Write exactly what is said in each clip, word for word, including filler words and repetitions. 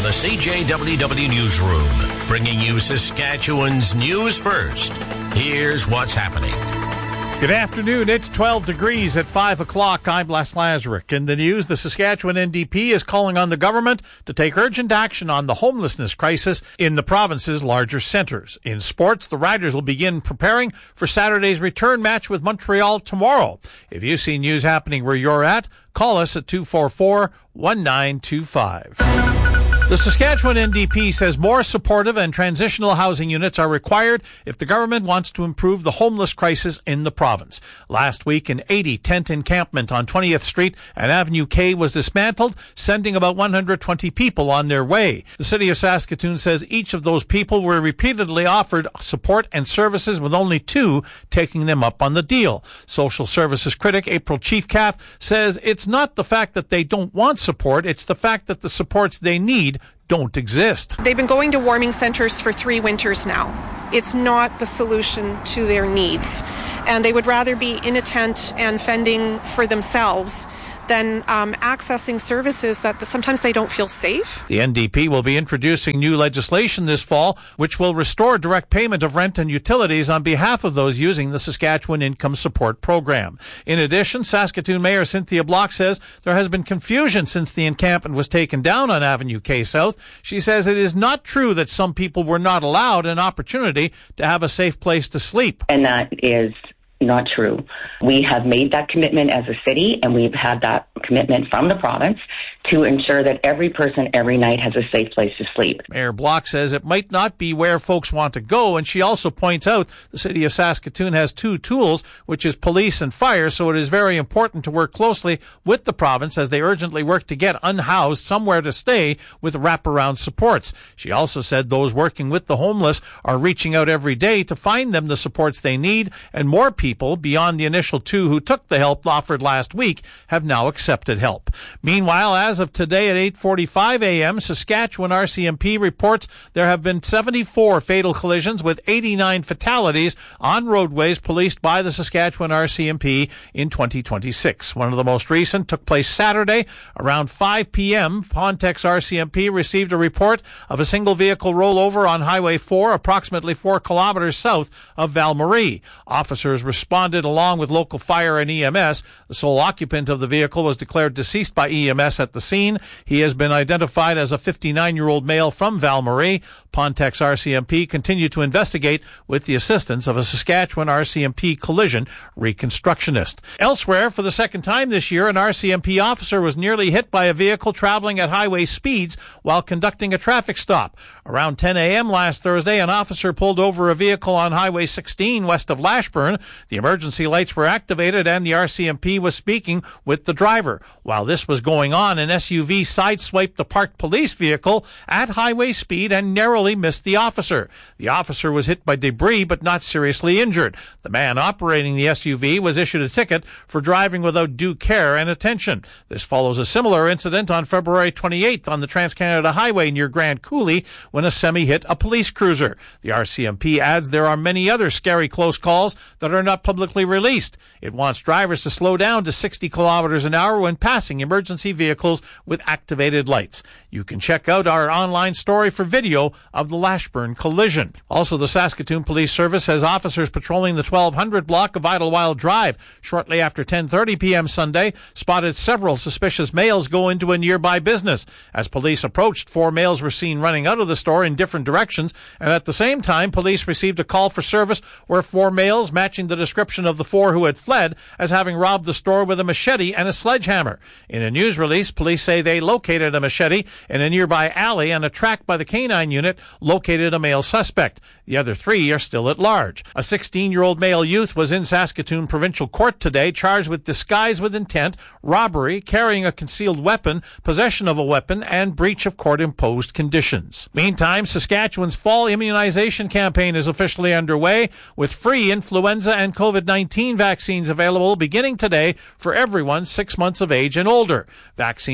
the C J W W Newsroom, bringing you Saskatchewan's news first. Here's what's happening. Good afternoon. It's twelve degrees at five o'clock. I'm Les Lazaruk. In the news, the Saskatchewan N D P is calling on the government to take urgent action on the homelessness crisis in the province's larger centres. In sports, the Riders will begin preparing for Saturday's return match with Montreal tomorrow. If you see news happening where you're at, call us at two four four, one nine two five. The Saskatchewan N D P says more supportive and transitional housing units are required if the government wants to improve the homeless crisis in the province. Last week, an eighty tent encampment on twentieth Street and Avenue K was dismantled, sending about one hundred twenty people on their way. The City of Saskatoon says each of those people were repeatedly offered support and services, with only two taking them up on the deal. Social services critic April Chiefcalf says it's not the fact that they don't want support, it's the fact that the supports they need don't exist. They've been going to warming centres for three winters now. It's not the solution to their needs. And they would rather be in a tent and fending for themselves than um, accessing services that sometimes they don't feel safe. The N D P will be introducing new legislation this fall, which will restore direct payment of rent and utilities on behalf of those using the Saskatchewan Income Support Program. In addition, Saskatoon Mayor Cynthia Block says there has been confusion since the encampment was taken down on Avenue K South. She says it is not true that some people were not allowed an opportunity to have a safe place to sleep. And that is not true. We have made that commitment as a city, and we've had that commitment from the province to ensure that every person every night has a safe place to sleep. Mayor Block says it might not be where folks want to go, and she also points out the City of Saskatoon has two tools, which is police and fire, so it is very important to work closely with the province as they urgently work to get unhoused somewhere to stay with wraparound supports. She also said those working with the homeless are reaching out every day to find them the supports they need, and more people, beyond the initial two who took the help offered last week, have now accepted help. Meanwhile, as of today at eight forty-five a.m., Saskatchewan R C M P reports there have been seventy-four fatal collisions with eighty-nine fatalities on roadways policed by the Saskatchewan R C M P in twenty twenty-six. One of the most recent took place Saturday around five p.m. Pontex R C M P received a report of a single vehicle rollover on Highway four, approximately four kilometers south of Val-Marie. Officers responded along with local fire and E M S. The sole occupant of the vehicle was declared deceased by E M S at the scene. He has been identified as a fifty-nine-year-old male from Val-Marie. Pontex R C M P continued to investigate with the assistance of a Saskatchewan R C M P collision reconstructionist. Elsewhere, for the second time this year, an R C M P officer was nearly hit by a vehicle traveling at highway speeds while conducting a traffic stop. Around ten a.m. last Thursday, an officer pulled over a vehicle on Highway sixteen west of Lashburn. The emergency lights were activated and the R C M P was speaking with the driver. While this was going on, an S U V sideswiped the parked police vehicle at highway speed and narrowly missed the officer. The officer was hit by debris but not seriously injured. The man operating the S U V was issued a ticket for driving without due care and attention. This follows a similar incident on February twenty-eighth on the Trans-Canada Highway near Grand Coulee when a semi hit a police cruiser. The R C M P adds there are many other scary close calls that are not publicly released. It wants drivers to slow down to sixty kilometers an hour when passing emergency vehicles with activated lights. You can check out our online story for video of the Lashburn collision. Also, the Saskatoon Police Service has officers patrolling the twelve hundred block of Idlewild Drive shortly after ten thirty p.m. Sunday spotted several suspicious males go into a nearby business. As police approached, four males were seen running out of the store in different directions, and at the same time, police received a call for service where four males matching the description of the four who had fled as having robbed the store with a machete and a sledgehammer. In a news release, police say they located a machete in a nearby alley and a track by the canine unit located a male suspect. The other three are still at large. A sixteen-year-old male youth was in Saskatoon Provincial Court today charged with disguise with intent, robbery, carrying a concealed weapon, possession of a weapon, and breach of court-imposed conditions. Meantime, Saskatchewan's fall immunization campaign is officially underway with free influenza and COVID nineteen vaccines available beginning today for everyone six months of age and older. Vaccine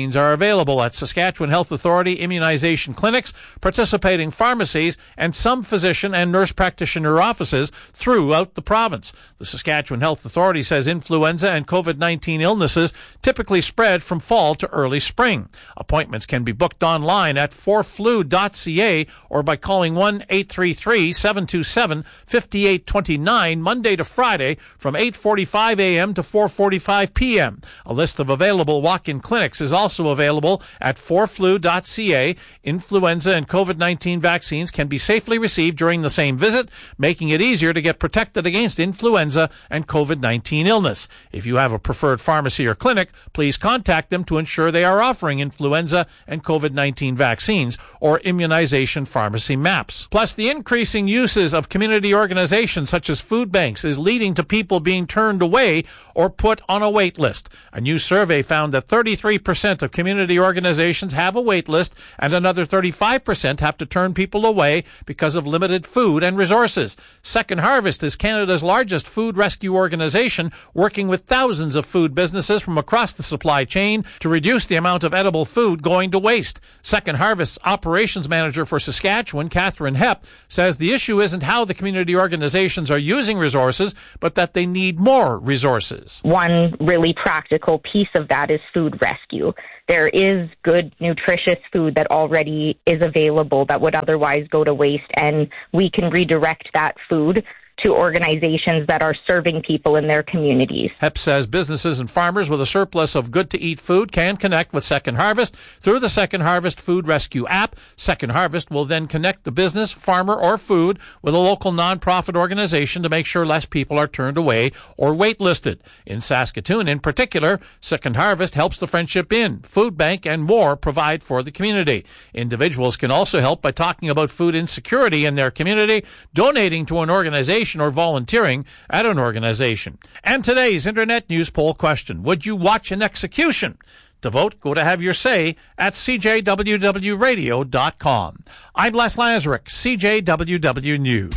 vaccines are available at Saskatchewan Health Authority immunization clinics, participating pharmacies, and some physician and nurse practitioner offices throughout the province. The Saskatchewan Health Authority says influenza and COVID nineteen illnesses typically spread from fall to early spring. Appointments can be booked online at four flu dot c a or by calling one eight three three, seven two seven, five eight two nine Monday to Friday from eight forty-five a.m. to four forty-five p.m. A list of available walk-in clinics is also available at four flu dot c a. Influenza and COVID nineteen vaccines can be safely received during the same visit, making it easier to get protected against influenza and COVID nineteen illness. If you have a preferred pharmacy or clinic, please contact them to ensure they are offering influenza and COVID nineteen vaccines or immunization pharmacy maps. Plus, the increasing uses of community organizations such as food banks is leading to people being turned away or put on a wait list. A new survey found that thirty-three percent of community organizations have a wait list, and another thirty-five percent have to turn people away because of limited food and resources. Second Harvest is Canada's largest food rescue organization, working with thousands of food businesses from across the supply chain to reduce the amount of edible food going to waste. Second Harvest's operations manager for Saskatchewan, Catherine Hepp, says the issue isn't how the community organizations are using resources, but that they need more resources. One really practical piece of that is food rescue. There is good, nutritious food that already is available that would otherwise go to waste, and we can redirect that food to organizations that are serving people in their communities. Hepp says businesses and farmers with a surplus of good-to-eat food can connect with Second Harvest through the Second Harvest Food Rescue app. Second Harvest will then connect the business, farmer, or food with a local nonprofit organization to make sure less people are turned away or waitlisted. In Saskatoon, in particular, Second Harvest helps the Friendship Inn, Food Bank, and more provide for the community. Individuals can also help by talking about food insecurity in their community, donating to an organization, or volunteering at an organization. And today's Internet News Poll question: would you watch an execution? To vote, go to have your say at c j w w radio dot com. I'm Les Lazaruk, C J W W News.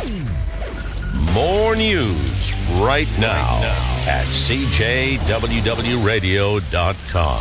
More news right now at c j w w radio dot com.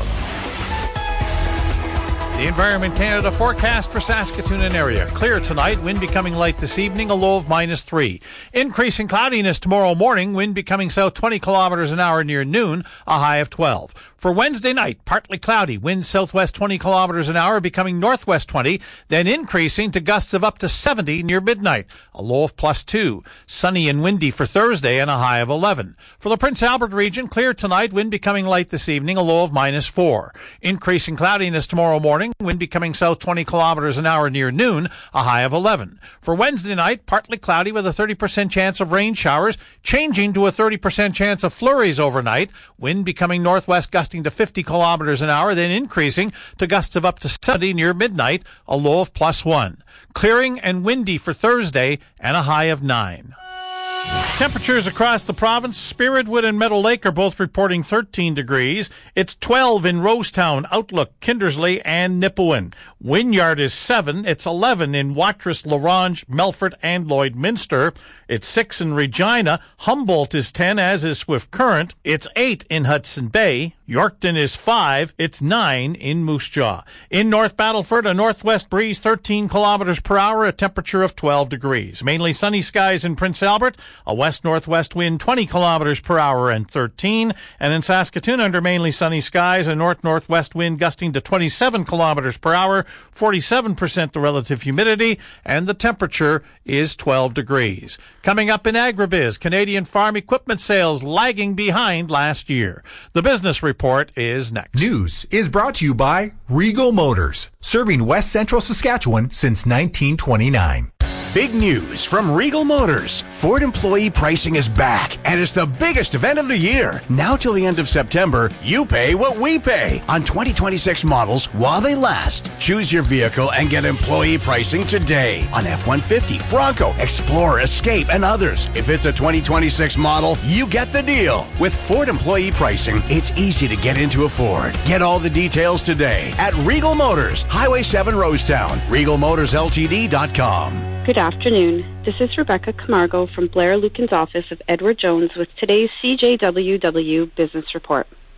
The Environment Canada forecast for Saskatoon and area. Clear tonight, wind becoming light this evening, a low of minus three. Increasing cloudiness tomorrow morning, wind becoming south twenty kilometers an hour near noon, a high of twelve. For Wednesday night, partly cloudy, winds southwest twenty kilometers an hour, becoming northwest twenty, then increasing to gusts of up to seventy near midnight, a low of plus two. Sunny and windy for Thursday and a high of eleven. For the Prince Albert region, clear tonight, wind becoming light this evening, a low of minus four. Increasing cloudiness tomorrow morning, wind becoming south twenty kilometers an hour near noon, a high of eleven. For Wednesday night, partly cloudy with a thirty percent chance of rain showers, changing to a thirty percent chance of flurries overnight, wind becoming northwest gusting to fifty kilometers an hour, then increasing to gusts of up to seventy near midnight, a low of plus one. Clearing and windy for Thursday and a high of nine. Temperatures across the province, Spiritwood and Meadow Lake are both reporting thirteen degrees. It's twelve in Rosetown, Outlook, Kindersley, and Nipawin. Wynyard is seven. It's eleven in Watrous, LaRange, Melfort, and Lloydminster. It's six in Regina. Humboldt is ten, as is Swift Current. It's eight in Hudson Bay. Yorkton is five. It's nine in Moose Jaw. In North Battleford, a northwest breeze thirteen kilometers per hour, a temperature of twelve degrees. Mainly sunny skies in Prince Albert, a west-northwest wind twenty kilometers per hour and thirteen. And in Saskatoon, under mainly sunny skies, a north-northwest wind gusting to twenty-seven kilometers per hour, forty-seven percent the relative humidity, and the temperature is twelve degrees. Coming up in Agribiz, Canadian farm equipment sales lagging behind last year. The business report is next. News is brought to you by Regal Motors, serving West Central Saskatchewan since nineteen twenty-nine. Big news from Regal Motors. Ford employee pricing is back, and it's the biggest event of the year. Now till the end of September, you pay what we pay on twenty twenty-six models while they last. Choose your vehicle and get employee pricing today on F one fifty, Bronco, Explorer, Escape, and others. If it's a twenty twenty-six model, you get the deal. With Ford employee pricing, it's easy to get into a Ford. Get all the details today at Regal Motors, Highway seven, Rosetown, regal motors l t d dot com. Good afternoon. This is Rebecca Camargo from Blair Lucan's office of Edward Jones with today's C J W W Business Report.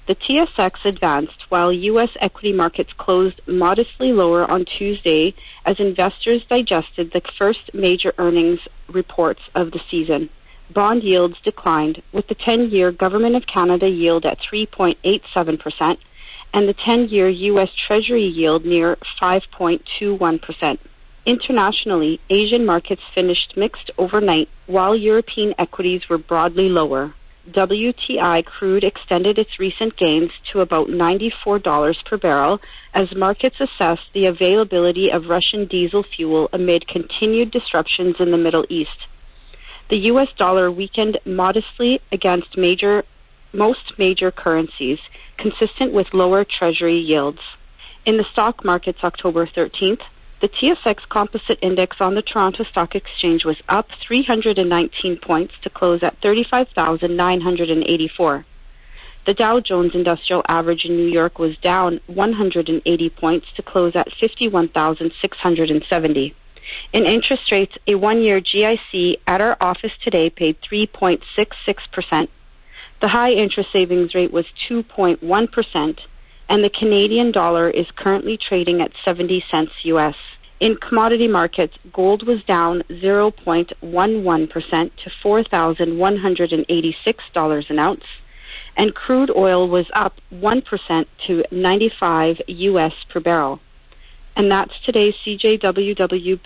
The T S X advanced while U S equity markets closed modestly lower on Tuesday as investors digested the first major earnings reports of the season. Bond yields declined, with the ten-year Government of Canada yield at three point eight seven percent and the ten-year U S Treasury yield near five point two one percent. Internationally, Asian markets finished mixed overnight, while European equities were broadly lower. W T I crude extended its recent gains to about ninety-four dollars per barrel as markets assessed the availability of Russian diesel fuel amid continued disruptions in the Middle East. The U S dollar weakened modestly against major, most major currencies, consistent with lower Treasury yields. In the stock markets October thirteenth, the T S X Composite Index on the Toronto Stock Exchange was up three hundred nineteen points to close at thirty-five thousand nine hundred eighty-four. The Dow Jones Industrial Average in New York was down one hundred eighty points to close at fifty-one thousand six hundred seventy. In interest rates, a one-year G I C at our office today paid three point six six percent. The high interest savings rate was two point one percent, and the Canadian dollar is currently trading at seventy cents U S. In commodity markets, gold was down zero point one one percent to four thousand one hundred eighty-six dollars an ounce, and crude oil was up one percent to ninety-five U S per barrel. And that's today's C J W W